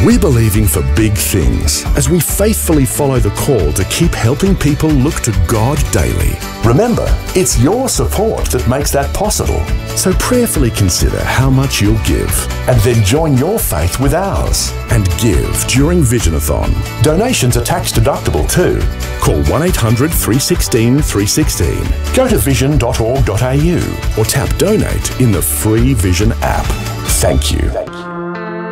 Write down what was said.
We're believing for big things as we faithfully follow the call to keep helping people look to God daily. Remember, it's your support that makes that possible. So prayerfully consider how much you'll give And then join your faith with ours. and give during Visionathon. Donations are tax deductible too. Call 1800 316 316 Go to vision.org.au. or tap donate in the free Vision app. Thank you.